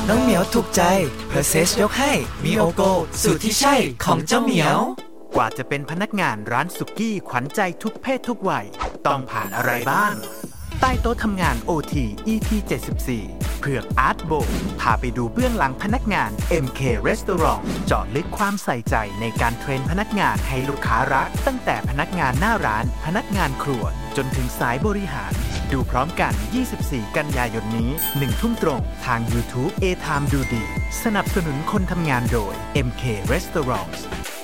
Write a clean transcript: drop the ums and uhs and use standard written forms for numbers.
น้องเหมียวถูกใจเพอร์เซสยกให้มีโอโกสูตรที่ใช่ของเจ้าเหมียวกว่าจะเป็นพนักงานร้านสุกี้ขวัญใจทุกเพศทุกวัยต้องผ่านอะไรบ้างใต้โต๊ะทำงาน OT EP 74เผือกอาร์ตโบพาไปดูเบื้องหลังพนักงาน MK Restaurant เจาะลึกความใส่ใจในการเทรนพนักงานให้ลูกค้ารักตั้งแต่พนักงานหน้าร้านพนักงานครัวจนถึงสายบริหารดูพร้อมกัน24กันยายนนี้1 ทุ่มตรงทาง YouTube A Time ดูดีสนับสนุนคนทำงานโดย MK Restaurant